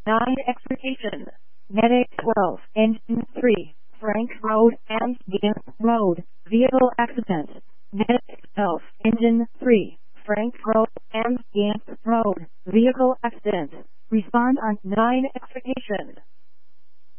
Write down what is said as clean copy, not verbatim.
9 expectation. Medic 12, engine 3, Frank Road and Gant Road, vehicle accident. Medic 12, engine 3, Frank Road and Gant Road, vehicle accident. Respond on 9 expectation.